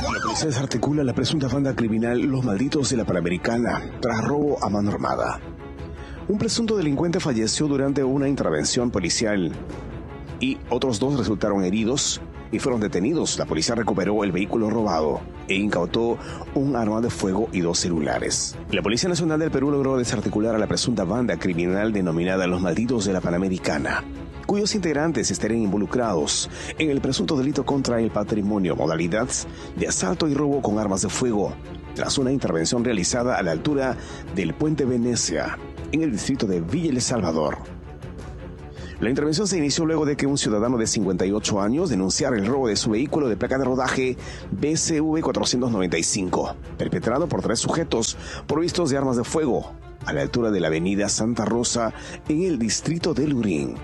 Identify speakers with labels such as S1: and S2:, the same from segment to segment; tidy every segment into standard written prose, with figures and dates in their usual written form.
S1: La policía desarticula la presunta banda criminal Los Malditos de la Panamericana tras robo a mano armada. Un presunto delincuente falleció durante una intervención policial y otros 2 resultaron heridos y fueron detenidos. La policía recuperó el vehículo robado e incautó un arma de fuego y 2 celulares. La Policía Nacional del Perú logró desarticular a la presunta banda criminal denominada Los Malditos de la Panamericana, cuyos integrantes estarían involucrados en el presunto delito contra el patrimonio, modalidad de asalto y robo con armas de fuego, tras una intervención realizada a la altura del Puente Venecia, en el distrito de Villa El Salvador. La intervención se inició luego de que un ciudadano de 58 años denunciara el robo de su vehículo de placa de rodaje BCV 495, perpetrado por 3 sujetos provistos de armas de fuego, a la altura de la avenida Santa Rosa, en el distrito de Lurín.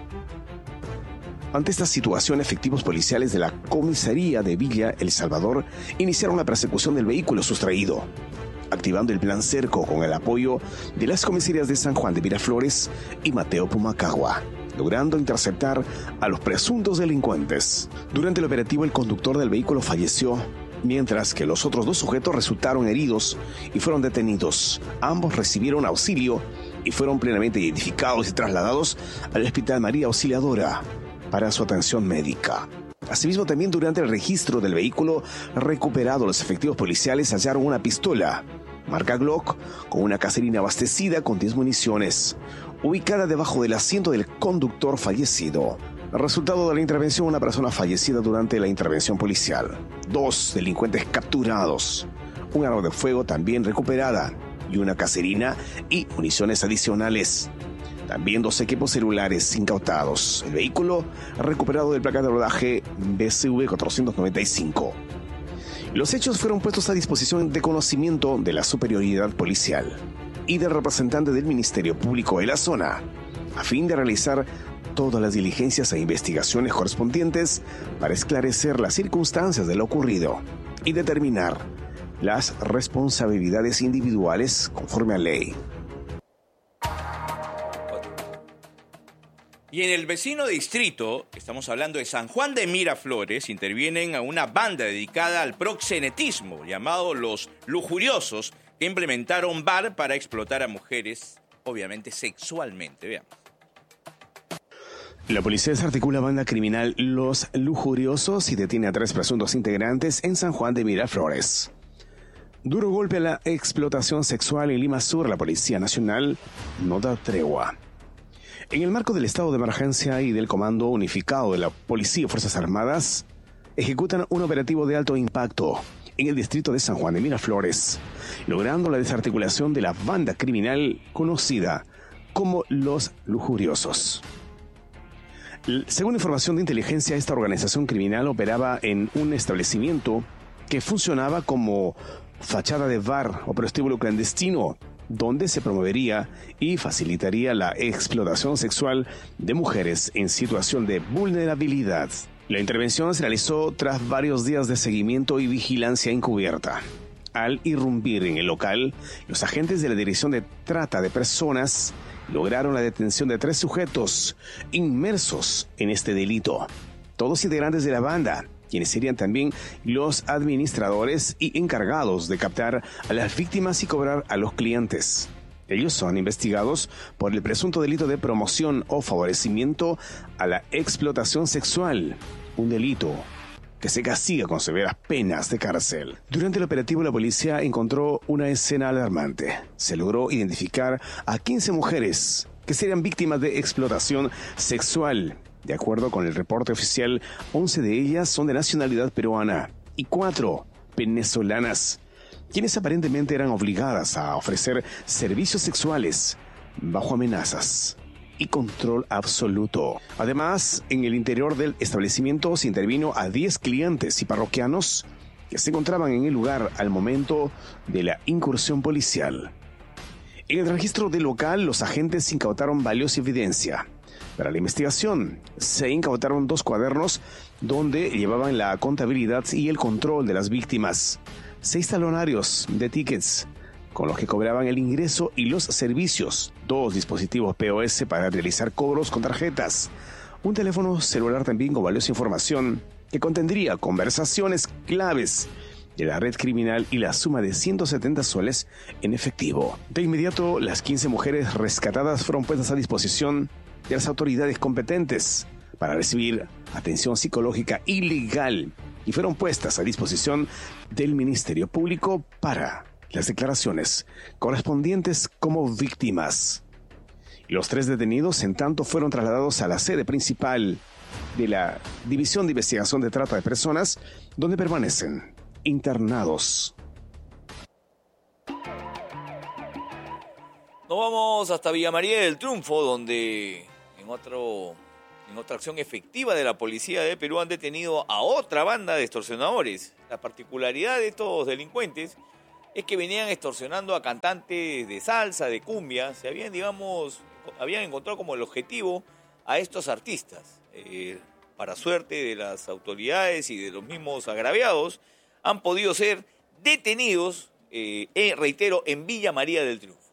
S1: Ante esta situación, efectivos policiales de la comisaría de Villa El Salvador iniciaron la persecución del vehículo sustraído, activando el plan Cerco con el apoyo de las comisarías de San Juan de Miraflores y Mateo Pumacagua, logrando interceptar a los presuntos delincuentes. Durante el operativo, el conductor del vehículo falleció, mientras que los otros 2 sujetos resultaron heridos y fueron detenidos. Ambos recibieron auxilio y fueron plenamente identificados y trasladados al Hospital María Auxiliadora para su atención médica. Asimismo, también durante el registro del vehículo recuperado, los efectivos policiales hallaron una pistola marca Glock con una caserina abastecida con 10 municiones, ubicada debajo del asiento del conductor fallecido. Resultado de la intervención, una persona fallecida durante la intervención policial, 2 delincuentes capturados, un arma de fuego también recuperada y una caserina y municiones adicionales. También 2 equipos celulares incautados. El vehículo recuperado del placa de rodaje BCV 495. Los hechos fueron puestos a disposición de conocimiento de la superioridad policial y del representante del Ministerio Público de la zona, a fin de realizar todas las diligencias e investigaciones correspondientes para esclarecer las circunstancias de lo ocurrido y determinar las responsabilidades individuales conforme a ley.
S2: Y en el vecino distrito, estamos hablando de San Juan de Miraflores, intervienen a una banda dedicada al proxenetismo, llamado Los Lujuriosos, que implementaron bar para explotar a mujeres, obviamente sexualmente. Veamos.
S1: La policía desarticula banda criminal Los Lujuriosos y detiene a 3 presuntos integrantes en San Juan de Miraflores. Duro golpe a la explotación sexual en Lima Sur. La Policía Nacional no da tregua. En el marco del estado de emergencia y del Comando Unificado de la Policía y Fuerzas Armadas, ejecutan un operativo de alto impacto en el distrito de San Juan de Miraflores, logrando la desarticulación de la banda criminal conocida como Los Lujuriosos. Según información de inteligencia, esta organización criminal operaba en un establecimiento que funcionaba como fachada de bar o prostíbulo clandestino, donde se promovería y facilitaría la explotación sexual de mujeres en situación de vulnerabilidad. La intervención se realizó tras varios días de seguimiento y vigilancia encubierta. Al irrumpir en el local, los agentes de la Dirección de Trata de Personas lograron la detención de 3 sujetos inmersos en este delito, todos integrantes de la banda, quienes serían también los administradores y encargados de captar a las víctimas y cobrar a los clientes. Ellos son investigados por el presunto delito de promoción o favorecimiento a la explotación sexual, un delito que se castiga con severas penas de cárcel. Durante el operativo, la policía encontró una escena alarmante. Se logró identificar a 15 mujeres que serían víctimas de explotación sexual. De acuerdo con el reporte oficial, 11 de ellas son de nacionalidad peruana y 4 venezolanas, quienes aparentemente eran obligadas a ofrecer servicios sexuales bajo amenazas y control absoluto. Además, en el interior del establecimiento se intervino a 10 clientes y parroquianos que se encontraban en el lugar al momento de la incursión policial. En el registro del local, los agentes incautaron valiosa evidencia. Para la investigación, se incautaron 2 cuadernos donde llevaban la contabilidad y el control de las víctimas, 6 talonarios de tickets con los que cobraban el ingreso y los servicios, 2 dispositivos POS para realizar cobros con tarjetas, un teléfono celular también con valiosa información que contendría conversaciones claves de la red criminal y la suma de 170 soles en efectivo. De inmediato, las 15 mujeres rescatadas fueron puestas a disposición de las autoridades competentes para recibir atención psicológica y legal y fueron puestas a disposición del Ministerio Público para las declaraciones correspondientes como víctimas. Los 3 detenidos, en tanto, fueron trasladados a la sede principal de la División de Investigación de Trata de Personas, donde permanecen internados.
S2: Nos vamos hasta Villa María del Triunfo, donde en otra acción efectiva de la policía de Perú han detenido a otra banda de extorsionadores. La particularidad de estos delincuentes es que venían extorsionando a cantantes de salsa, de cumbia. Se habían encontrado como el objetivo a estos artistas. Para suerte de las autoridades y de los mismos agraviados, han podido ser detenidos, reitero, en Villa María del Triunfo.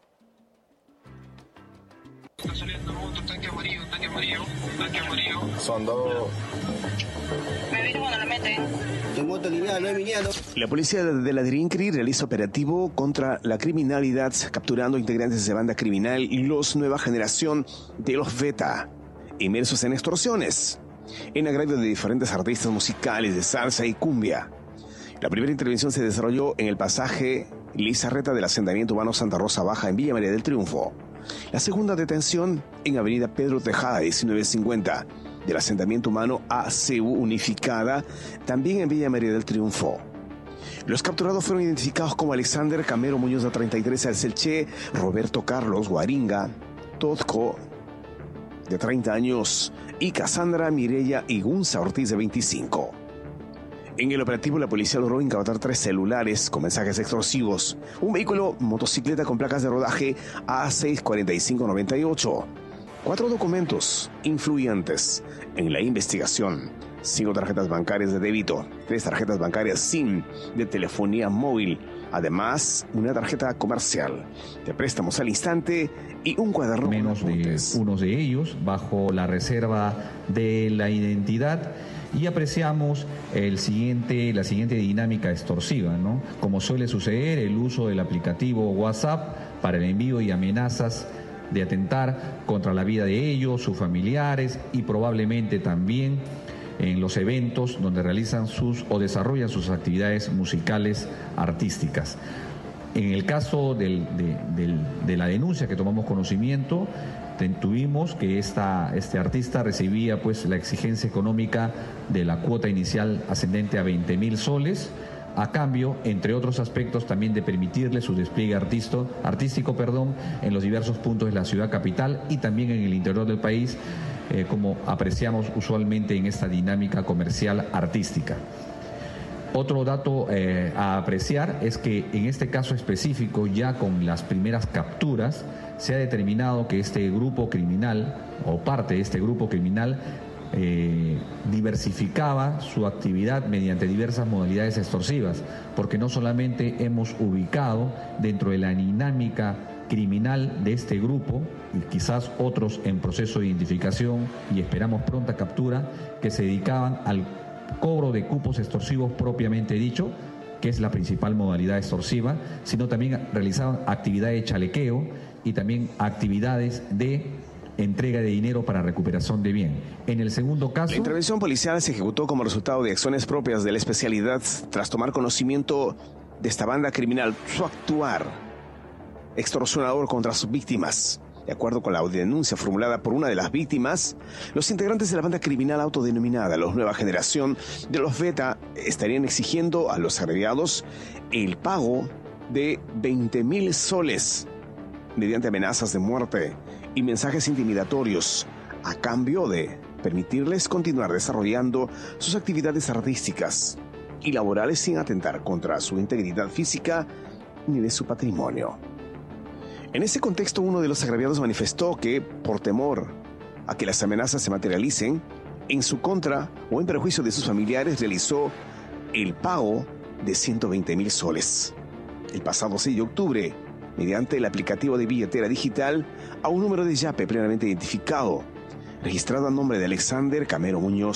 S3: Está saliendo otro tanque amarillo.
S4: Son dos.
S3: Me vino cuando la meten.
S4: De moto lineal, no es lineal.
S1: La policía de la DIRINCRI realiza operativo contra la criminalidad, capturando integrantes de banda criminal y los nueva generación de los Beta, inmersos en extorsiones, en agravio de diferentes artistas musicales de salsa y cumbia. La primera intervención se desarrolló en el pasaje Lizarreta del asentamiento urbano Santa Rosa Baja en Villa María del Triunfo. La segunda detención en avenida Pedro Tejada 1950 del asentamiento humano ACU Unificada, también en Villa María del Triunfo. Los capturados fueron identificados como Alexander Camero Muñoz de 33, Alcelche, Roberto Carlos Guaringa Tozco de 30 años y Cassandra Mireya Igunza Ortiz de 25. En el operativo, la policía logró incautar 3 celulares con mensajes extorsivos, un vehículo motocicleta con placas de rodaje A64598, 4 documentos influyentes en la investigación, 5 tarjetas bancarias de débito, 3 tarjetas bancarias SIM de telefonía móvil, además una tarjeta comercial de préstamos al instante y un cuaderno
S5: menos de unos de ellos bajo la reserva de la identidad. Y apreciamos la siguiente dinámica extorsiva, ¿no? Como suele suceder, el uso del aplicativo WhatsApp para el envío y amenazas de atentar contra la vida de ellos, sus familiares y probablemente también en los eventos donde realizan o desarrollan sus actividades musicales artísticas. En el caso de la denuncia que tomamos conocimiento, tuvimos que este artista recibía pues la exigencia económica de la cuota inicial ascendente a 20.000 soles, a cambio, entre otros aspectos, también de permitirle su despliegue artístico en los diversos puntos de la ciudad capital y también en el interior del país, como apreciamos usualmente en esta dinámica comercial artística. Otro dato a apreciar es que en este caso específico, ya con las primeras capturas, se ha determinado que este grupo criminal, o parte de este grupo criminal, diversificaba su actividad mediante diversas modalidades extorsivas, porque no solamente hemos ubicado dentro de la dinámica criminal de este grupo, y quizás otros en proceso de identificación y esperamos pronta captura, que se dedicaban al cobro de cupos extorsivos propiamente dicho, que es la principal modalidad extorsiva, sino también realizaban actividades de chalequeo y también actividades de entrega de dinero para recuperación de bien. En el segundo caso,
S1: la intervención policial se ejecutó como resultado de acciones propias de la especialidad tras tomar conocimiento de esta banda criminal, su actuar extorsionador contra sus víctimas. De acuerdo con la denuncia formulada por una de las víctimas, los integrantes de la banda criminal autodenominada Los Nueva Generación de los Beta estarían exigiendo a los agraviados el pago de 20.000 soles mediante amenazas de muerte y mensajes intimidatorios a cambio de permitirles continuar desarrollando sus actividades artísticas y laborales sin atentar contra su integridad física ni de su patrimonio. En ese contexto, uno de los agraviados manifestó que, por temor a que las amenazas se materialicen en su contra o en perjuicio de sus familiares, realizó el pago de 120.000 soles el pasado 6 de octubre mediante el aplicativo de billetera digital a un número de yape plenamente identificado, registrado a nombre de Alexander Camero Muñoz,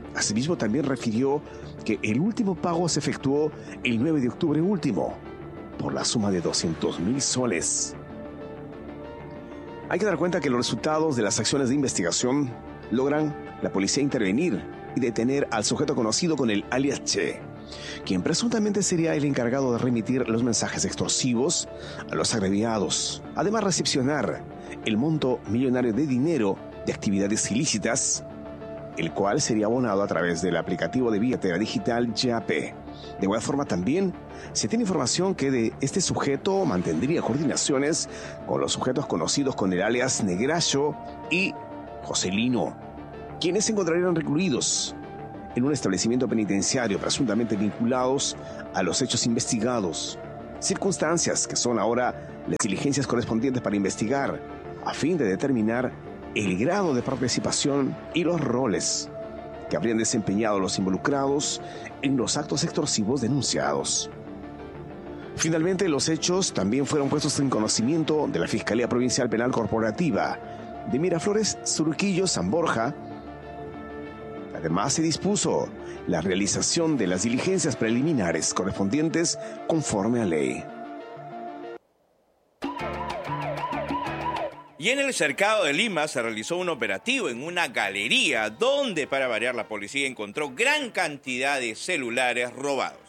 S1: Asimismo, también refirió que el último pago se efectuó el 9 de octubre último, por la suma de 200.000 soles. Hay que dar cuenta que los resultados de las acciones de investigación logran la policía intervenir y detener al sujeto conocido con el alias Che, quien presuntamente sería el encargado de remitir los mensajes extorsivos a los agraviados, además recepcionar el monto millonario de dinero de actividades ilícitas, el cual sería abonado a través del aplicativo de billetera digital Yape. De igual forma, también se tiene información que de este sujeto mantendría coordinaciones con los sujetos conocidos con el alias Negrayo y Joselino, quienes se encontrarían recluidos en un establecimiento penitenciario presuntamente vinculados a los hechos investigados, circunstancias que son ahora las diligencias correspondientes para investigar, a fin de determinar el grado de participación y los roles que habrían desempeñado los involucrados en los actos extorsivos denunciados. Finalmente, los hechos también fueron puestos en conocimiento de la Fiscalía Provincial Penal Corporativa de Miraflores, Surquillo, San Borja. Además, se dispuso la realización de las diligencias preliminares correspondientes conforme a ley.
S2: Y en el cercado de Lima se realizó un operativo en una galería donde, para variar, la policía encontró gran cantidad de celulares robados.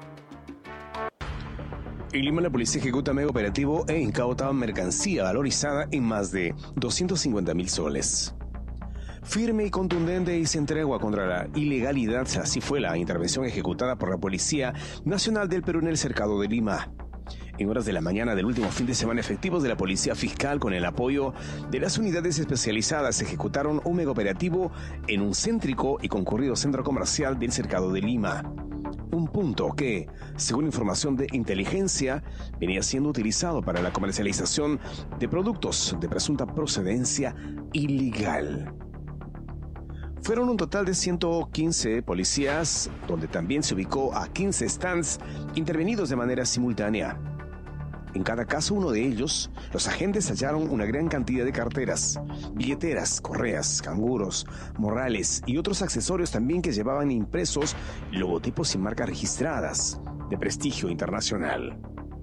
S1: En Lima, la policía ejecuta mega operativo e incauta mercancía valorizada en más de 250.000 soles. Firme y contundente y sin tregua contra la ilegalidad, así fue la intervención ejecutada por la Policía Nacional del Perú en el cercado de Lima. En horas de la mañana del último fin de semana, efectivos de la Policía Fiscal, con el apoyo de las unidades especializadas, ejecutaron un megaoperativo en un céntrico y concurrido centro comercial del cercado de Lima. Un punto que, según información de inteligencia, venía siendo utilizado para la comercialización de productos de presunta procedencia ilegal. Fueron un total de 115 policías, donde también se ubicó a 15 stands intervenidos de manera simultánea. En cada caso, uno de ellos, los agentes hallaron una gran cantidad de carteras, billeteras, correas, canguros, morrales y otros accesorios también que llevaban impresos logotipos y marcas registradas de prestigio internacional.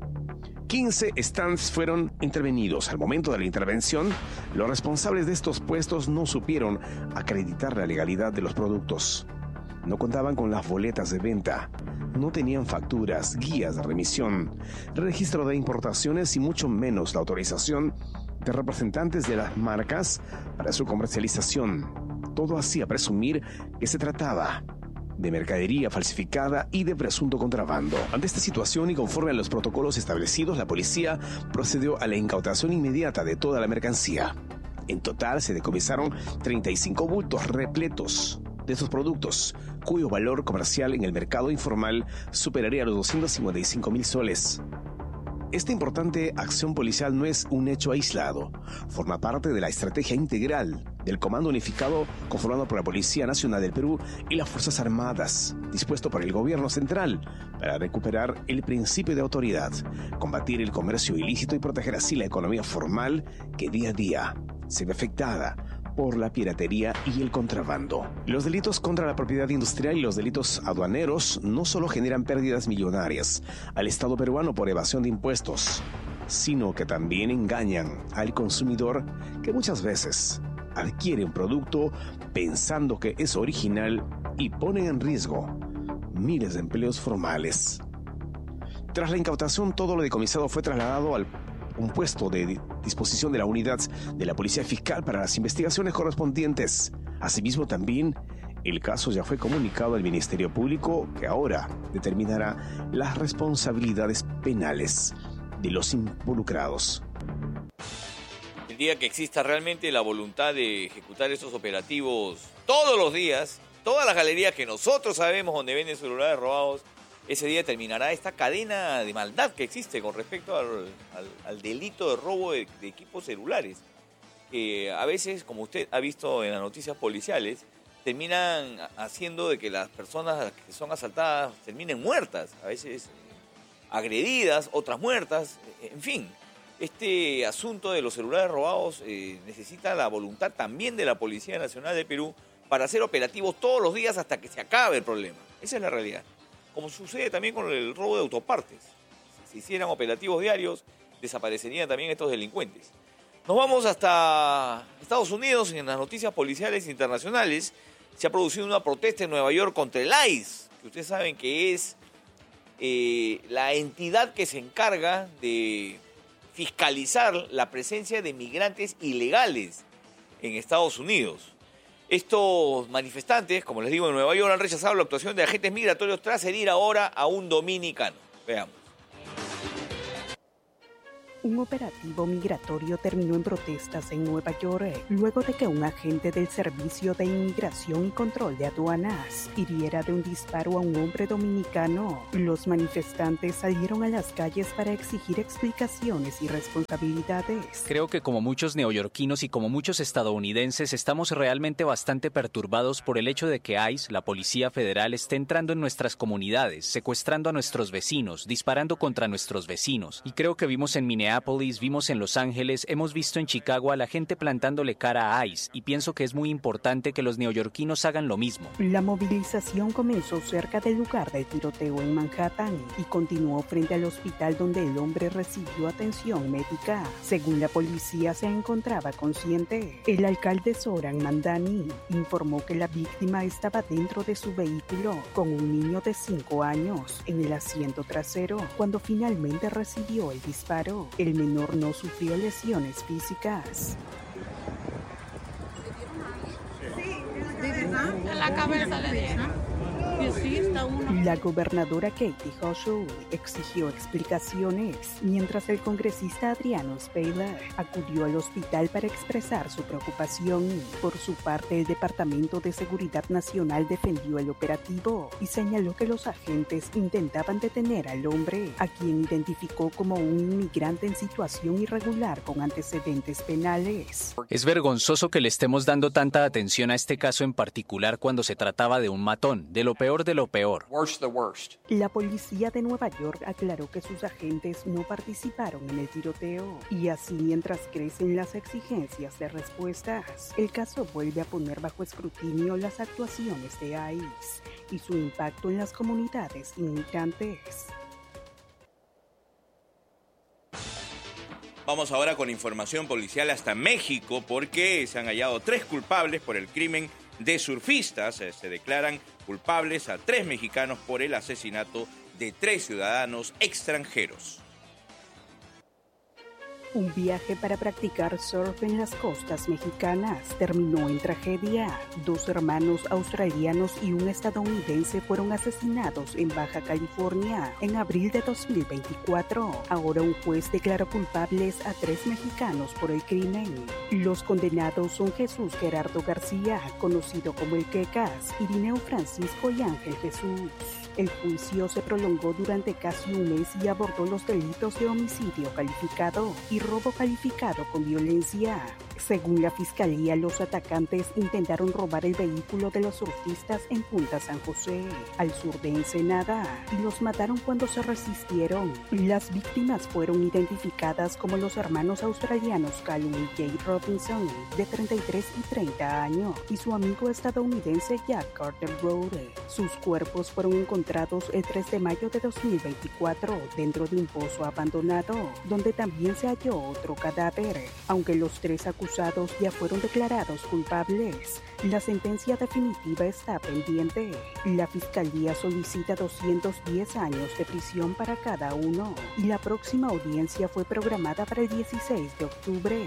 S1: 15 stands fueron intervenidos. Al momento de la intervención, los responsables de estos puestos no supieron acreditar la legalidad de los productos. No contaban con las boletas de venta, no tenían facturas, guías de remisión, registro de importaciones y mucho menos la autorización de representantes de las marcas para su comercialización. Todo hacía presumir que se trataba de mercadería falsificada y de presunto contrabando. Ante esta situación y conforme a los protocolos establecidos, la policía procedió a la incautación inmediata de toda la mercancía. En total se decomisaron 35 bultos repletos de estos productos, cuyo valor comercial en el mercado informal superaría los 255.000 soles. Esta importante acción policial no es un hecho aislado, forma parte de la estrategia integral del Comando Unificado conformado por la Policía Nacional del Perú y las Fuerzas Armadas, dispuesto por el Gobierno Central para recuperar el principio de autoridad, combatir el comercio ilícito y proteger así la economía formal que día a día se ve afectada por la piratería y el contrabando. Los delitos contra la propiedad industrial y los delitos aduaneros no solo generan pérdidas millonarias al Estado peruano por evasión de impuestos, sino que también engañan al consumidor, que muchas veces adquiere un producto pensando que es original y pone en riesgo miles de empleos formales. Tras la incautación, todo lo decomisado fue trasladado al un puesto de disposición de la unidad de la Policía Fiscal para las investigaciones correspondientes. Asimismo, también el caso ya fue comunicado al Ministerio Público, que ahora determinará las responsabilidades penales de los involucrados.
S6: El día que exista realmente la voluntad de ejecutar estos operativos todos los días, todas las galerías que nosotros sabemos donde venden celulares robados, ese día terminará esta cadena de maldad que existe con respecto al delito de robo de equipos celulares, que a veces, como usted ha visto en las noticias policiales, terminan haciendo de que las personas que son asaltadas terminen muertas, a veces agredidas, otras muertas, en fin. Este asunto de los celulares robados necesita la voluntad también de la Policía Nacional de Perú para hacer operativos todos los días hasta que se acabe el problema. Esa es la realidad. Como sucede también con el robo de autopartes. Si se hicieran operativos diarios, desaparecerían también estos delincuentes. Nos vamos hasta Estados Unidos. En las noticias policiales internacionales se ha producido una protesta en Nueva York contra el ICE, que ustedes saben que es la entidad que se encarga de fiscalizar la presencia de migrantes ilegales en Estados Unidos. Estos manifestantes, como les digo, en Nueva York han rechazado la actuación de agentes migratorios tras herir ahora a un dominicano. Veamos.
S7: Un operativo migratorio terminó en protestas en Nueva York, luego de que un agente del Servicio de Inmigración y Control de Aduanas hiriera de un disparo a un hombre dominicano. Los manifestantes salieron a las calles para exigir explicaciones y responsabilidades.
S8: Creo que como muchos neoyorquinos y como muchos estadounidenses estamos realmente bastante perturbados por el hecho de que ICE, la Policía Federal, esté entrando en nuestras comunidades, secuestrando a nuestros vecinos, disparando contra nuestros vecinos. Y creo que vimos en Minneapolis, vimos en Los Ángeles, hemos visto en Chicago a la gente plantándole cara a ICE y pienso que es muy importante que los neoyorquinos hagan lo mismo.
S7: La movilización comenzó cerca del lugar del tiroteo en Manhattan y continuó frente al hospital donde el hombre recibió atención médica. Según la policía, se encontraba consciente. El alcalde Zoran Mandani informó que la víctima estaba dentro de su vehículo con un niño de 5 años en el asiento trasero cuando finalmente recibió el disparo. El menor no sufrió lesiones físicas.
S9: En la cabeza le dieron.
S7: La gobernadora Katie Hochul exigió explicaciones, mientras el congresista Adriano Spailler acudió al hospital para expresar su preocupación. Por su parte, el Departamento de Seguridad Nacional defendió el operativo y señaló que los agentes intentaban detener al hombre, a quien identificó como un inmigrante en situación irregular con antecedentes penales.
S8: Es vergonzoso que le estemos dando tanta atención a este caso en particular cuando se trataba de un matón, de lo peor de lo peor.
S7: La policía de Nueva York aclaró que sus agentes no participaron en el tiroteo y así, mientras crecen las exigencias de respuestas, el caso vuelve a poner bajo escrutinio las actuaciones de ICE y su impacto en las comunidades inmigrantes.
S2: Vamos ahora con información policial hasta México porque se han hallado 3 culpables por el crimen de surfistas. Se declaran culpables a 3 mexicanos por el asesinato de 3 ciudadanos extranjeros.
S7: Un viaje para practicar surf en las costas mexicanas terminó en tragedia. 2 hermanos australianos y un estadounidense fueron asesinados en Baja California en abril de 2024. Ahora un juez declaró culpables a 3 mexicanos por el crimen. Los condenados son Jesús Gerardo García, conocido como el Quecas, Irineo Francisco y Ángel Jesús. El juicio se prolongó durante casi un mes y abordó los delitos de homicidio calificado y robo calificado con violencia. Según la fiscalía, los atacantes intentaron robar el vehículo de los surfistas en Punta San José, al sur de Ensenada, y los mataron cuando se resistieron. Las víctimas fueron identificadas como los hermanos australianos Callum y Jay Robinson, de 33 y 30 años, y su amigo estadounidense Jack Carter Rowe. Sus cuerpos fueron encontrados el 3 de mayo de 2024 dentro de un pozo abandonado, donde también se halló otro cadáver. Aunque los 3 acusados ya fueron declarados culpables, la sentencia definitiva está pendiente. La fiscalía solicita 210 años de prisión para cada uno y la próxima audiencia fue programada para el 16 de octubre.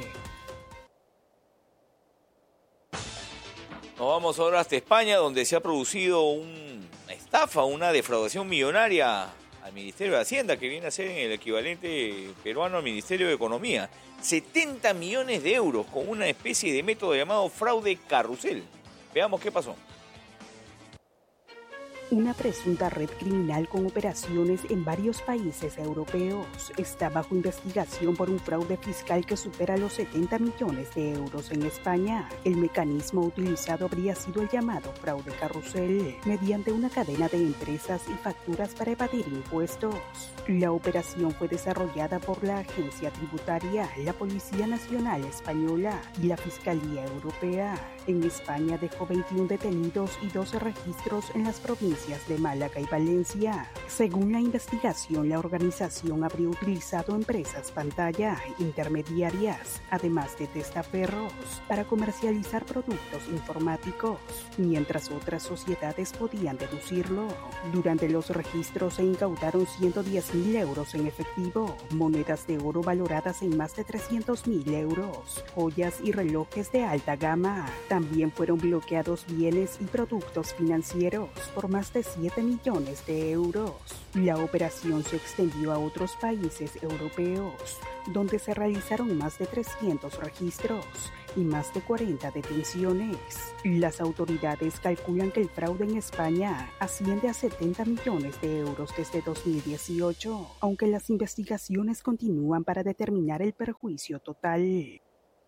S6: Nos vamos ahora hasta España, donde se ha producido una estafa, una defraudación millonaria al Ministerio de Hacienda, que viene a ser el equivalente peruano al Ministerio de Economía. 70 millones de euros con una especie de método llamado fraude carrusel. Veamos qué pasó.
S7: Una presunta red criminal con operaciones en varios países europeos está bajo investigación por un fraude fiscal que supera los 70 millones de euros en España. El mecanismo utilizado habría sido el llamado fraude carrusel, mediante una cadena de empresas y facturas para evadir impuestos. La operación fue desarrollada por la Agencia Tributaria, la Policía Nacional Española y la Fiscalía Europea. En España dejó 21 detenidos y 12 registros en las provincias de Málaga y Valencia. Según la investigación, la organización habría utilizado empresas pantalla intermediarias, además de testaferros, para comercializar productos informáticos, mientras otras sociedades podían deducirlo. Durante los registros se incautaron 110.000 euros en efectivo, monedas de oro valoradas en más de 300.000 euros, joyas y relojes de alta gama. También fueron bloqueados bienes y productos financieros por más de 7 millones de euros. La operación se extendió a otros países europeos, donde se realizaron más de 300 registros y más de 40 detenciones. Las autoridades calculan que el fraude en España asciende a 70 millones de euros desde 2018, aunque las investigaciones continúan para determinar el perjuicio total.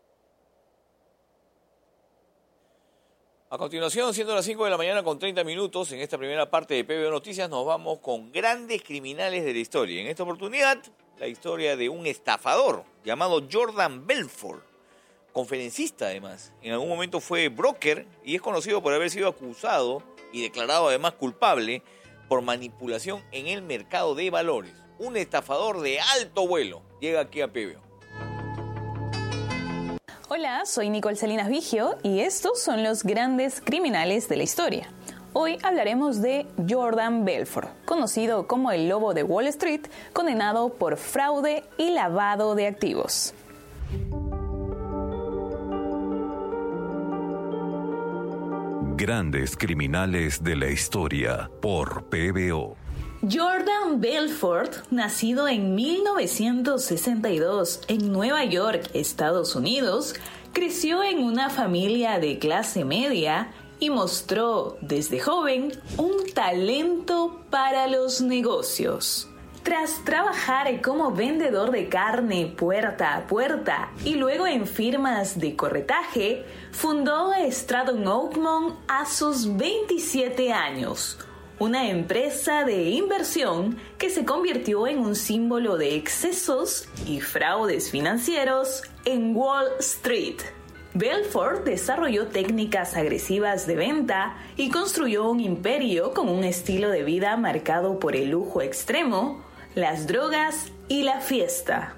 S6: A continuación, siendo las 5 de la mañana con 30 minutos, en esta primera parte de PBO Noticias nos vamos con grandes criminales de la historia. En esta oportunidad, la historia de un estafador llamado Jordan Belfort, conferencista además. En algún momento fue broker y es conocido por haber sido acusado y declarado además culpable por manipulación en el mercado de valores. Un estafador de alto vuelo llega aquí a PBO.
S10: Hola, soy Nicole Salinas Vigio y estos son los grandes criminales de la historia. Hoy hablaremos de Jordan Belfort, conocido como el Lobo de Wall Street, condenado por fraude y lavado de activos.
S11: Grandes criminales de la historia por PBO.
S10: Jordan Belfort, nacido en 1962 en Nueva York, Estados Unidos, creció en una familia de clase media y mostró desde joven un talento para los negocios. Tras trabajar como vendedor de carne puerta a puerta y luego en firmas de corretaje, fundó Stratton Oakmont a sus 27 años. Una empresa de inversión que se convirtió en un símbolo de excesos y fraudes financieros en Wall Street. Belfort desarrolló técnicas agresivas de venta y construyó un imperio con un estilo de vida marcado por el lujo extremo, las drogas y la fiesta.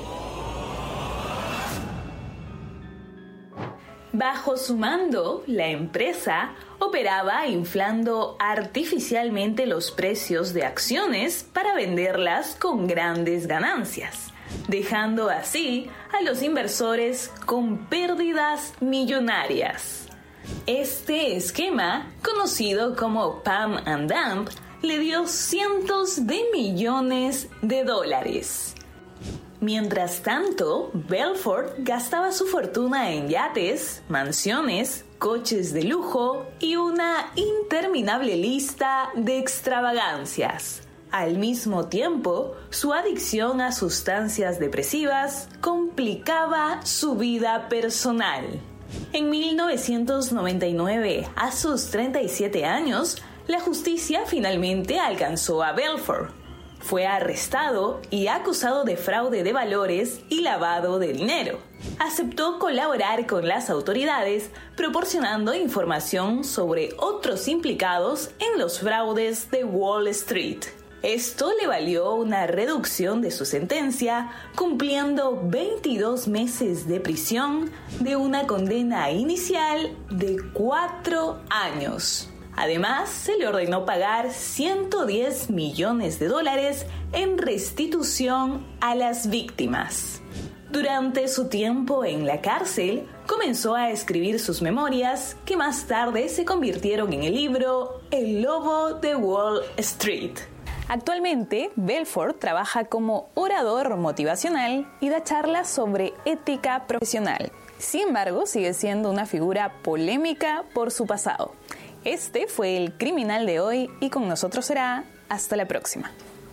S10: Bajo su mando, la empresa operaba inflando artificialmente los precios de acciones para venderlas con grandes ganancias, dejando así a los inversores con pérdidas millonarias. Este esquema, conocido como Pump and Dump, le dio cientos de millones de dólares. Mientras tanto, Belfort gastaba su fortuna en yates, mansiones, coches de lujo y una interminable lista de extravagancias. Al mismo tiempo, su adicción a sustancias depresivas complicaba su vida personal. En 1999, a sus 37 años, la justicia finalmente alcanzó a Belfort. Fue arrestado y acusado de fraude de valores y lavado de dinero. Aceptó colaborar con las autoridades, proporcionando información sobre otros implicados en los fraudes de Wall Street. Esto le valió una reducción de su sentencia, cumpliendo 22 meses de prisión de una condena inicial de 4 años. Además, se le ordenó pagar $110 millones en restitución a las víctimas. Durante su tiempo en la cárcel, comenzó a escribir sus memorias, que más tarde se convirtieron en el libro El Lobo de Wall Street. Actualmente, Belfort trabaja como orador motivacional y da charlas sobre ética profesional. Sin embargo, sigue siendo una figura polémica por su pasado. Este fue el Criminal de hoy y con nosotros será hasta la próxima.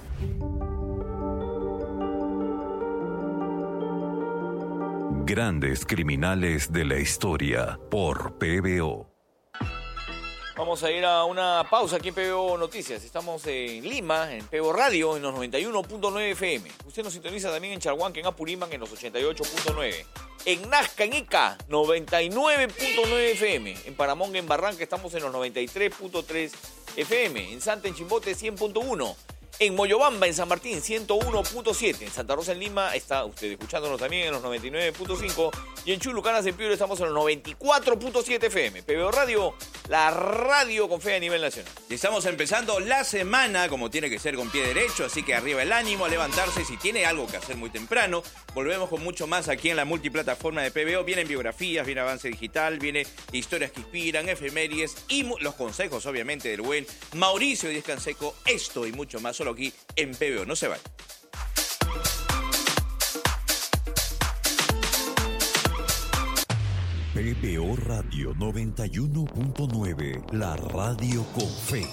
S11: Grandes criminales de la historia por PBO.
S6: Vamos a ir a una pausa aquí en PBO Noticias. Estamos en Lima, en PBO Radio, en los 91.9 FM. Usted nos sintoniza también en Chalhuanca, en Apurímac, en los 88.9. En Nazca, en Ica, 99.9 FM. En Paramonga, en Barranca, estamos en los 93.3 FM. En Santa, en Chimbote, 100.1. En Moyobamba, en San Martín, 101.7. En Santa Rosa, en Lima, está usted escuchándonos también en los 99.5. Y en Chulucanas, en Piura, estamos en los 94.7 FM. PBO Radio, la radio con fe a nivel nacional.
S2: Y estamos empezando la semana como tiene que ser, con pie derecho, así que arriba el ánimo, a levantarse si tiene algo que hacer muy temprano. Volvemos con mucho más aquí en la multiplataforma de PBO. Vienen biografías, viene avance digital, viene historias que inspiran, efemérides y los consejos, obviamente, del buen Mauricio Díez Canseco. Esto y mucho más solo aquí en PBO. No se vayan.
S11: PBO Radio 91.9, la radio con fe.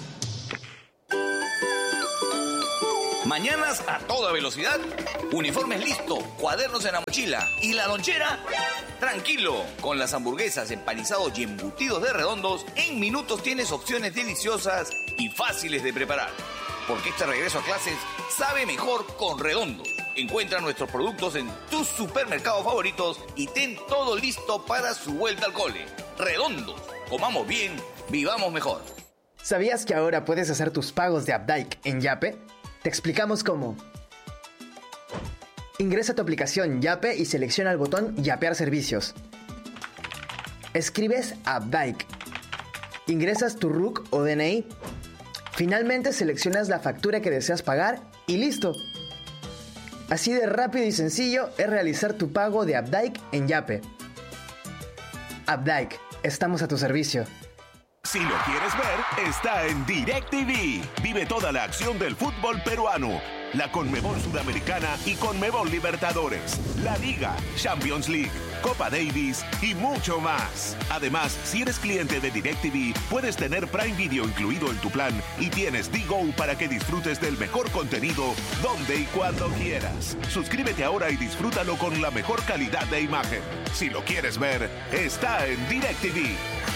S12: Mañanas a toda velocidad, uniformes listo, cuadernos en la mochila y la lonchera, tranquilo. Con las hamburguesas, empanizados y embutidos de Redondos, en minutos tienes opciones deliciosas y fáciles de preparar. Porque este regreso a clases sabe mejor con Redondos. Encuentra nuestros productos en tus supermercados favoritos y ten todo listo para su vuelta al cole. Redondos, comamos bien, vivamos mejor.
S13: ¿Sabías que ahora puedes hacer tus pagos de Updike en Yape? Te explicamos cómo. Ingresa a tu aplicación Yape y selecciona el botón Yapear servicios. Escribes Updike. Ingresas tu RUC o DNI. Finalmente seleccionas la factura que deseas pagar y listo. Así de rápido y sencillo es realizar tu pago de Updike en Yape. Updike, estamos a tu servicio.
S14: Si lo quieres ver, está en DirecTV. Vive toda la acción del fútbol peruano. La Conmebol Sudamericana y Conmebol Libertadores. La Liga, Champions League, Copa Davis y mucho más. Además, si eres cliente de DirecTV, puedes tener Prime Video incluido en tu plan y tienes D-Go para que disfrutes del mejor contenido donde y cuando quieras. Suscríbete ahora y disfrútalo con la mejor calidad de imagen. Si lo quieres ver, está en DirecTV.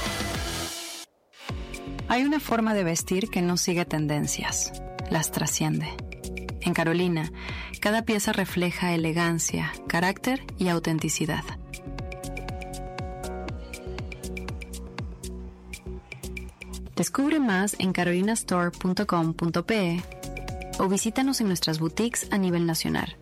S15: Hay una forma de vestir que no sigue tendencias, las trasciende. En Carolina, cada pieza refleja elegancia, carácter y autenticidad. Descubre más en carolinastore.com.pe o visítanos en nuestras boutiques a nivel nacional.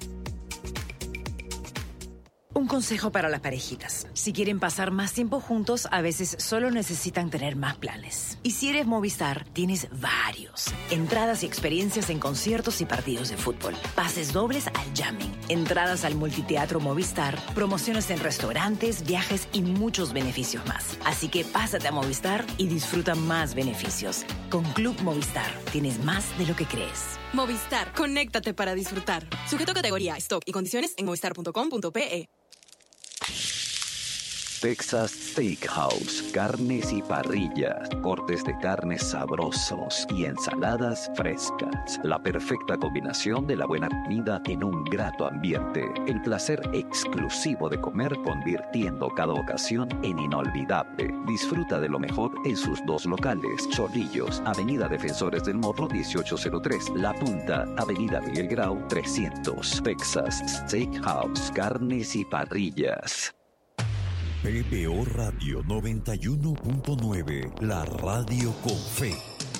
S16: Un consejo para las parejitas. Si quieren pasar más tiempo juntos, a veces solo necesitan tener más planes. Y si eres Movistar, tienes varios. Entradas y experiencias en conciertos y partidos de fútbol. Pases dobles al jamming. Entradas al multiteatro Movistar. Promociones en restaurantes, viajes y muchos beneficios más. Así que pásate a Movistar y disfruta más beneficios. Con Club Movistar, tienes más de lo que crees.
S17: Movistar, conéctate para disfrutar. Sujeto a categoría, stock y condiciones en movistar.com.pe.
S18: Texas Steakhouse, carnes y parrillas, cortes de carnes sabrosos y ensaladas frescas. La perfecta combinación de la buena comida en un grato ambiente. El placer exclusivo de comer, convirtiendo cada ocasión en inolvidable. Disfruta de lo mejor en sus dos locales: Chorrillos, Avenida Defensores del Morro 1803, La Punta, Avenida Miguel Grau 300. Texas Steakhouse, carnes y parrillas.
S11: PBO Radio 91.9, la radio con fe.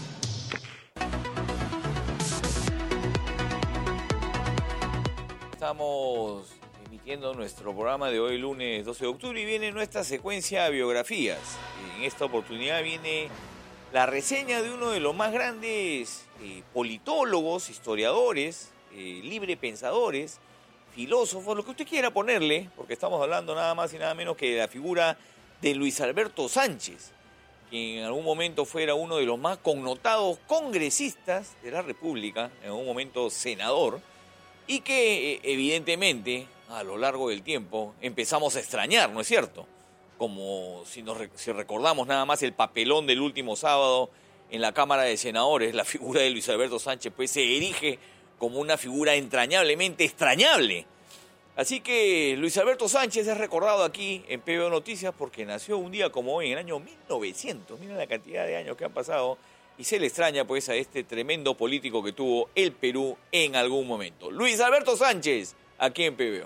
S6: Estamos emitiendo nuestro programa de hoy, lunes 12 de octubre, y viene nuestra secuencia de biografías. En esta oportunidad viene la reseña de uno de los más grandes politólogos, historiadores, librepensadores, filósofos, lo que usted quiera ponerle, porque estamos hablando nada más y nada menos que de la figura de Luis Alberto Sánchez, que en algún momento fuera uno de los más connotados congresistas de la República, en un momento senador, y que evidentemente a lo largo del tiempo empezamos a extrañar, ¿no es cierto? como si recordamos nada más el papelón del último sábado en la Cámara de Senadores, la figura de Luis Alberto Sánchez pues se erige como una figura entrañablemente extrañable. Así que Luis Alberto Sánchez es recordado aquí en PBO Noticias porque nació un día como hoy, en el año 1900. Miren la cantidad de años que han pasado y se le extraña pues a este tremendo político que tuvo el Perú en algún momento. Luis Alberto Sánchez, aquí en PBO.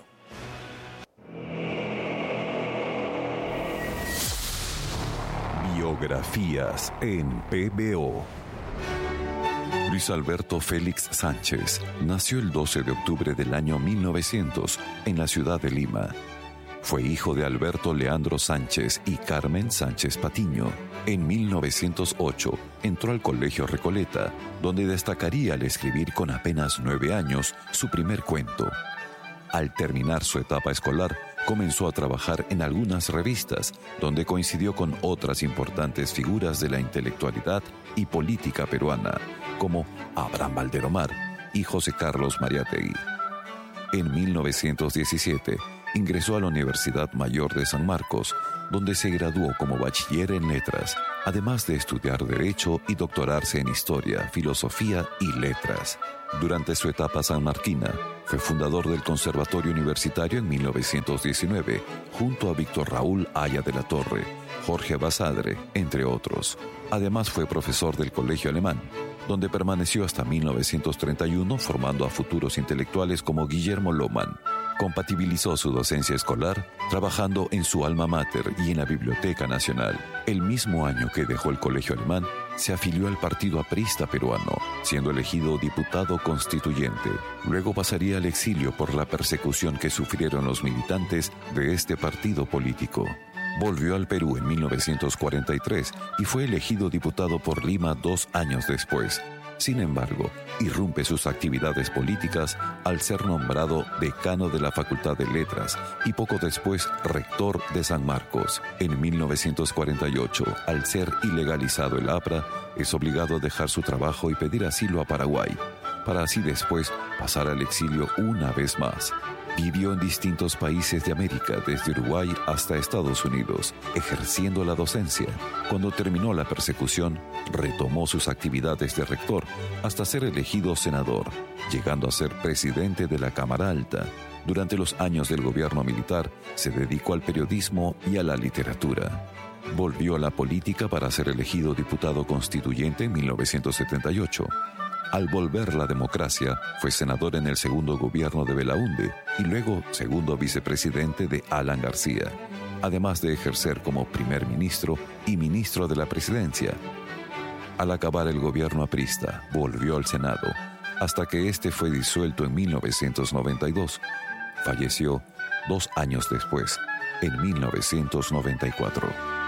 S11: Biografías en PBO. Luis Alberto Félix Sánchez nació el 12 de octubre del año 1900 en la ciudad de Lima. Fue hijo de Alberto Leandro Sánchez y Carmen Sánchez Patiño. En 1908 entró al Colegio Recoleta, donde destacaría al escribir con apenas 9 años su primer cuento. Al terminar su etapa escolar, comenzó a trabajar en algunas revistas, donde coincidió con otras importantes figuras de la intelectualidad y política peruana, como Abraham Valderomar y José Carlos Mariátegui. En 1917, ingresó a la Universidad Mayor de San Marcos, donde se graduó como bachiller en letras, además de estudiar Derecho y doctorarse en Historia, Filosofía y Letras. Durante su etapa sanmarquina, fue fundador del Conservatorio Universitario en 1919, junto a Víctor Raúl Haya de la Torre, Jorge Basadre, entre otros. Además fue profesor del Colegio Alemán, donde permaneció hasta 1931 formando a futuros intelectuales como Guillermo Lohmann. Compatibilizó su docencia escolar trabajando en su alma mater y en la Biblioteca Nacional. El mismo año que dejó el Colegio Alemán, se afilió al Partido Aprista Peruano, siendo elegido diputado constituyente. Luego pasaría al exilio por la persecución que sufrieron los militantes de este partido político. Volvió al Perú en 1943 y fue elegido diputado por Lima 2 años después. Sin embargo, irrumpe sus actividades políticas al ser nombrado decano de la Facultad de Letras y poco después rector de San Marcos. En 1948, al ser ilegalizado el APRA, es obligado a dejar su trabajo y pedir asilo a Paraguay, para así después pasar al exilio una vez más. Vivió en distintos países de América, desde Uruguay hasta Estados Unidos, ejerciendo la docencia. Cuando terminó la persecución, retomó sus actividades de rector hasta ser elegido senador, llegando a ser presidente de la Cámara Alta. Durante los años del gobierno militar, se dedicó al periodismo y a la literatura. Volvió a la política para ser elegido diputado constituyente en 1978. Al volver la democracia, fue senador en el segundo gobierno de Belaúnde y luego segundo vicepresidente de Alan García, además de ejercer como primer ministro y ministro de la presidencia. Al acabar el gobierno aprista, volvió al Senado, hasta que este fue disuelto en 1992. Falleció 2 años después, en 1994.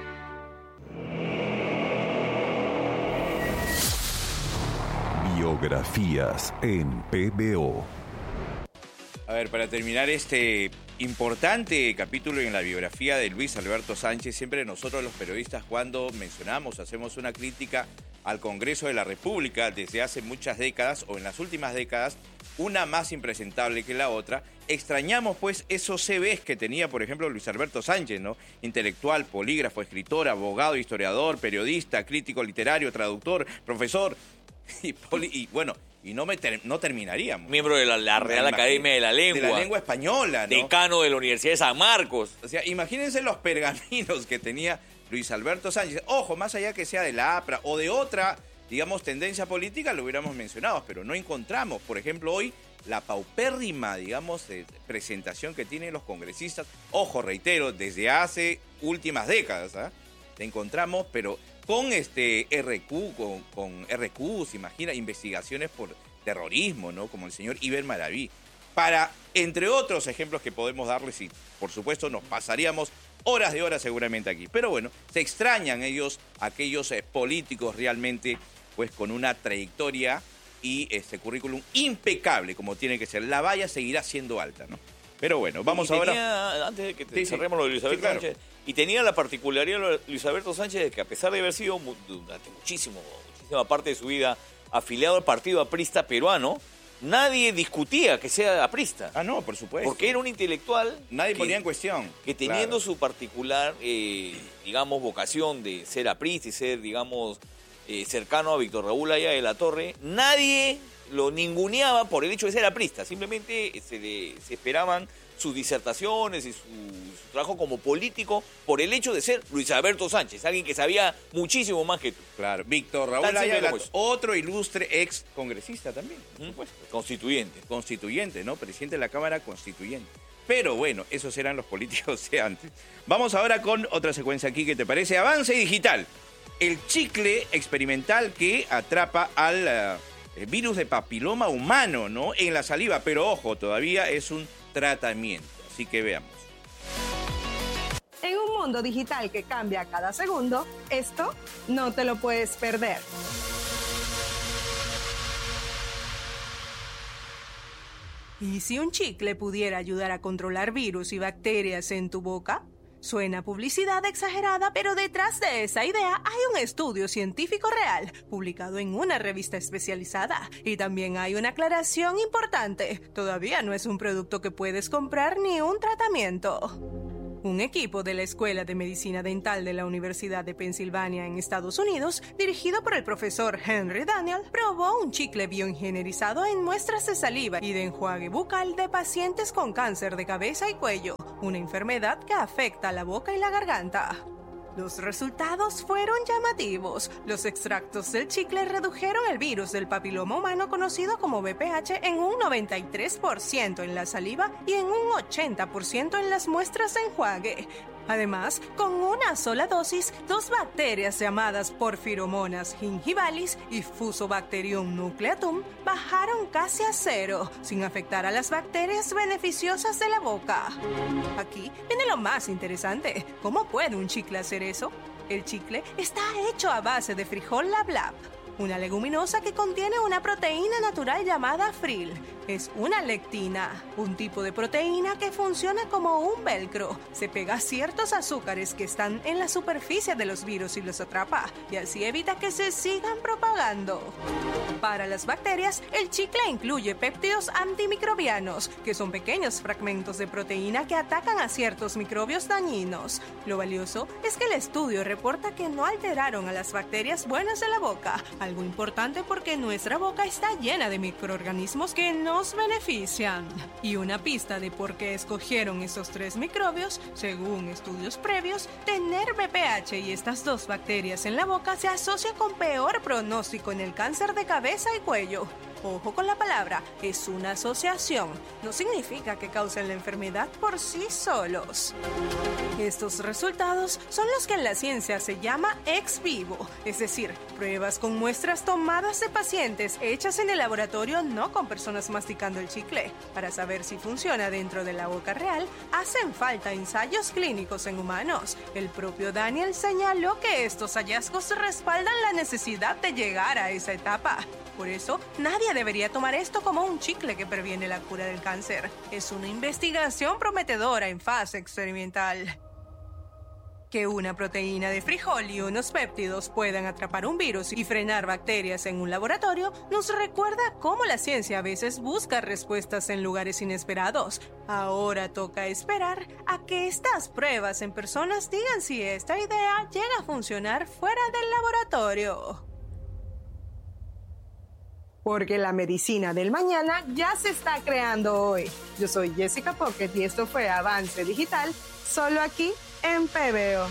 S11: Biografías en PBO.
S2: A ver, para terminar este importante capítulo en la biografía de Luis Alberto Sánchez, siempre nosotros los periodistas cuando mencionamos, hacemos una crítica al Congreso de la República desde hace muchas décadas o en las últimas décadas, una más impresentable que la otra, extrañamos pues esos CVs que tenía, por ejemplo, Luis Alberto Sánchez, ¿no? Intelectual, polígrafo, escritor, abogado, historiador, periodista, crítico literario, traductor, profesor y no terminaríamos.
S6: Miembro de la Real Academia de la Lengua.
S2: De la lengua española, ¿no?
S6: Decano de la Universidad de San Marcos.
S2: O sea, imagínense los pergaminos que tenía Luis Alberto Sánchez. Ojo, más allá que sea de la APRA o de otra, digamos, tendencia política, lo hubiéramos mencionado, pero no encontramos, por ejemplo, hoy la paupérrima, digamos, presentación que tienen los congresistas. Ojo, reitero, desde hace últimas décadas, ¿eh? Te encontramos, pero con con RQs, imagina, investigaciones por terrorismo, ¿no? Como el señor Iber Maraví. Para, entre otros ejemplos que podemos darles, y por supuesto nos pasaríamos horas de horas seguramente aquí. Pero bueno, se extrañan aquellos políticos realmente, pues con una trayectoria y currículum impecable, como tiene que ser. La valla seguirá siendo alta, ¿no? Pero bueno, vamos ahora...
S6: Antes de que cerremos lo de Luis Alberto Sánchez, y tenía la particularidad de Luis Alberto Sánchez de que a pesar de haber sido durante muchísima parte de su vida afiliado al Partido Aprista Peruano, nadie discutía que sea aprista.
S2: Ah, no, por supuesto.
S6: Porque era un intelectual.
S2: Nadie ponía en cuestión.
S6: Que teniendo su particular, digamos, vocación de ser aprista y ser, digamos, cercano a Víctor Raúl Haya de la Torre, nadie lo ninguneaba por el hecho de ser aprista. Simplemente se esperaban sus disertaciones y su trabajo como político por el hecho de ser Luis Alberto Sánchez, alguien que sabía muchísimo más que tú.
S2: Claro, Víctor Raúl Haya, otro ilustre ex congresista también, por supuesto. Constituyente, ¿no? Presidente de la Cámara Constituyente. Pero bueno, esos eran los políticos de antes. Vamos ahora con otra secuencia aquí que te parece. Avance digital. El chicle experimental que atrapa al virus de papiloma humano, ¿no? En la saliva, pero ojo, todavía es un tratamiento. Así que veamos.
S19: En un mundo digital que cambia cada segundo, esto no te lo puedes perder. ¿Y si un chicle pudiera ayudar a controlar virus y bacterias en tu boca? Suena publicidad exagerada, pero detrás de esa idea hay un estudio científico real, publicado en una revista especializada. Y también hay una aclaración importante. Todavía no es un producto que puedes comprar ni un tratamiento. Un equipo de la Escuela de Medicina Dental de la Universidad de Pensilvania en Estados Unidos, dirigido por el profesor Henry Daniel, probó un chicle bioingenierizado en muestras de saliva y de enjuague bucal de pacientes con cáncer de cabeza y cuello, una enfermedad que afecta a la boca y la garganta. Los resultados fueron llamativos. Los extractos del chicle redujeron el virus del papiloma humano conocido como VPH en un 93% en la saliva y en un 80% en las muestras de enjuague. Además, con una sola dosis, 2 bacterias llamadas Porphyromonas gingivalis y Fusobacterium nucleatum bajaron casi a 0, sin afectar a las bacterias beneficiosas de la boca. Aquí viene lo más interesante. ¿Cómo puede un chicle hacer eso? El chicle está hecho a base de frijol lablab, una leguminosa que contiene una proteína natural llamada fril. Es una lectina, un tipo de proteína que funciona como un velcro. Se pega a ciertos azúcares que están en la superficie de los virus y los atrapa, y así evita que se sigan propagando. Para las bacterias, el chicle incluye péptidos antimicrobianos, que son pequeños fragmentos de proteína que atacan a ciertos microbios dañinos. Lo valioso es que el estudio reporta que no alteraron a las bacterias buenas de la boca, algo importante porque nuestra boca está llena de microorganismos que nos benefician. Y una pista de por qué escogieron esos 3 microbios, según estudios previos, tener VPH y estas 2 bacterias en la boca se asocia con peor pronóstico en el cáncer de cabeza y cuello. Ojo con la palabra, es una asociación. No significa que causen la enfermedad por sí solos. Estos resultados son los que en la ciencia se llama ex vivo, es decir, pruebas con muestras tomadas de pacientes hechas en el laboratorio, no con personas masticando el chicle. Para saber si funciona dentro de la boca real, hacen falta ensayos clínicos en humanos. El propio Daniel señaló que estos hallazgos respaldan la necesidad de llegar a esa etapa. Por eso, nadie debería tomar esto como un chicle que previene la cura del cáncer. Es una investigación prometedora en fase experimental. Que una proteína de frijol y unos péptidos puedan atrapar un virus y frenar bacterias en un laboratorio nos recuerda cómo la ciencia a veces busca respuestas en lugares inesperados. Ahora toca esperar a que estas pruebas en personas digan si esta idea llega a funcionar fuera del laboratorio. Porque la medicina del mañana ya se está creando hoy. Yo soy Jessica Pocket y esto fue Avance Digital, solo aquí en PBO.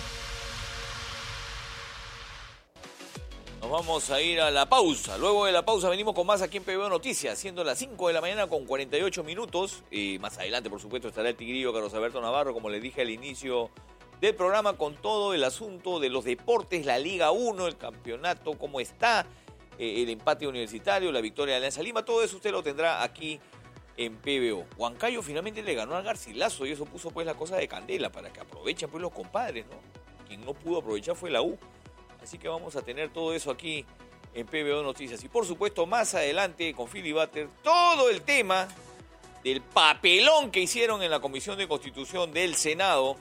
S6: Nos vamos a ir a la pausa. Luego de la pausa venimos con más aquí en PBO Noticias, siendo las 5 de la mañana con 48 minutos. Y más adelante, por supuesto, estará el tigrillo Carlos Alberto Navarro, como les dije al inicio del programa, con todo el asunto de los deportes, la Liga 1, el campeonato, cómo está, el empate universitario, la victoria de Alianza Lima. Todo eso usted lo tendrá aquí en PBO. Huancayo finalmente le ganó al Garcilaso y eso puso pues la cosa de candela para que aprovechen pues los compadres, ¿no? Quien no pudo aprovechar fue la U. Así que vamos a tener todo eso aquí en PBO Noticias. Y por supuesto, más adelante con Philly Butter, todo el tema del papelón que hicieron en la Comisión de Constitución del Senado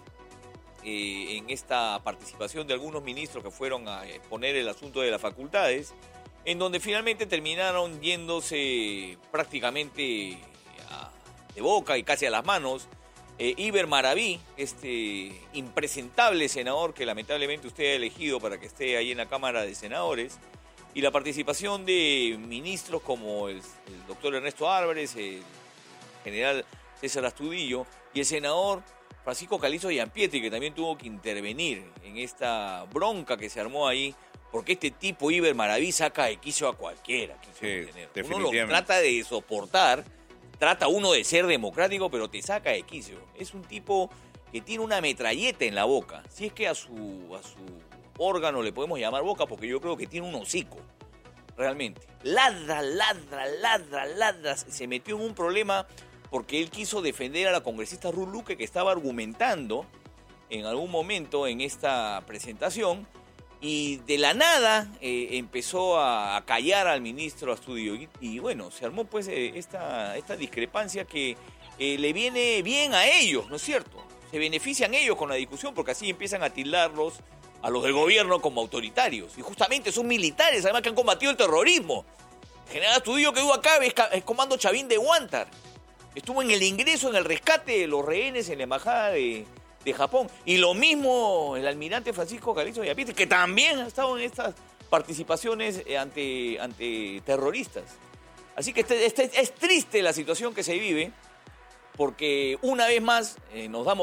S6: en esta participación de algunos ministros que fueron a exponer el asunto de las facultades. en donde finalmente terminaron yéndose prácticamente de boca y casi a las manos. Iber Maraví, este impresentable senador que lamentablemente usted ha elegido para que esté ahí en la Cámara de Senadores, y la participación de ministros como el doctor Ernesto Álvarez, el general César Astudillo y el senador Francisco Calixto Giampietri, que también tuvo que intervenir en esta bronca que se armó ahí, porque este tipo Iber Maraví saca de quicio a cualquiera. Uno lo trata de soportar, trata uno de ser democrático, pero te saca de quicio. Es un tipo que tiene una metralleta en la boca. Si es que a su órgano le podemos llamar boca, porque yo creo que tiene un hocico, realmente. Ladra. Se metió en un problema porque él quiso defender a la congresista Ruth Luque, que estaba argumentando en algún momento en esta presentación, y de la nada empezó a callar al ministro Astudillo. Y bueno, se armó pues esta discrepancia que le viene bien a ellos, ¿no es cierto? Se benefician ellos con la discusión, porque así empiezan a tildarlos a los del gobierno como autoritarios. Y justamente son militares, además, que han combatido el terrorismo. El general Astudillo, que estuvo acá, es comando Chavín de Huántar. Estuvo en el ingreso, en el rescate de los rehenes en la embajada de Japón. Y lo mismo el almirante Francisco Calixto Giampietri, que también ha estado en estas participaciones ante terroristas. Así que es triste la situación que se vive, porque una vez más nos damos